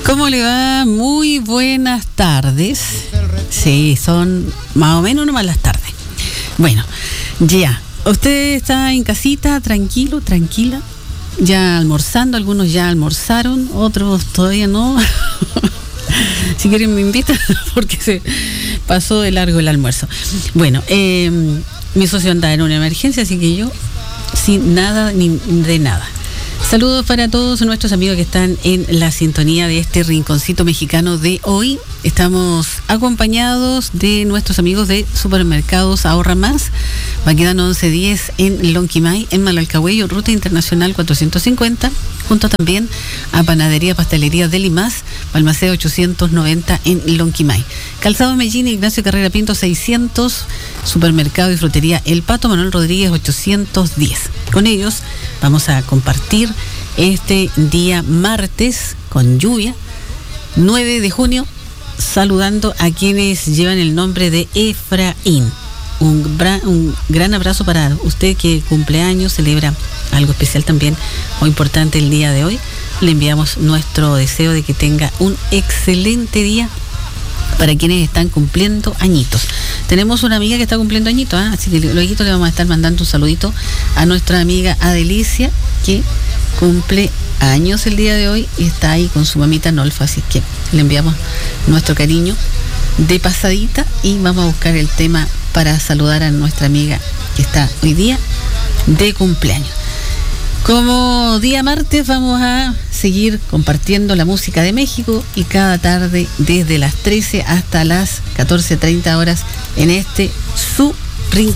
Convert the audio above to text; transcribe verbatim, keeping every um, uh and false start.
¿Cómo le va? Muy buenas tardes. Sí, son más o menos nomás las tardes. Bueno, ya. Usted está en casita, tranquilo, tranquila. Ya almorzando, algunos ya almorzaron, otros todavía no. Si quieren me invitan porque se pasó de largo el almuerzo. Bueno, eh, mi socio anda en una emergencia, así que yo sin nada ni de nada. Saludos para todos nuestros amigos que están en la sintonía de este rinconcito mexicano de hoy. Estamos acompañados de nuestros amigos de Supermercados Ahorra Más, Baquedano once diez en Lonquimay, en Malalcahuello, Ruta Internacional cuatrocientos cincuenta, junto también a Panadería Pastelería de Limas, Balmaceda ochocientos noventa en Lonquimay. Calzado Mellín, Ignacio Carrera Pinto seiscientos, Supermercado y Frutería El Pato, Manuel Rodríguez ochocientos diez. Con ellos vamos a compartir este día martes con lluvia, nueve de junio, saludando a quienes llevan el nombre de Efraín. Un, bra, un gran abrazo para usted que cumpleaños, celebra algo especial también, muy importante el día de hoy. Le enviamos nuestro deseo de que tenga un excelente día para quienes están cumpliendo añitos. Tenemos una amiga que está cumpliendo añitos, ¿eh? Así que luego le vamos a estar mandando un saludito a nuestra amiga Adelicia, que cumple años el día de hoy y está ahí con su mamita Nolfa, así que le enviamos nuestro cariño de pasadita y vamos a buscar el tema para saludar a nuestra amiga que está hoy día de cumpleaños. Como día martes vamos a seguir compartiendo la música de México y cada tarde desde las trece hasta las catorce treinta horas en este su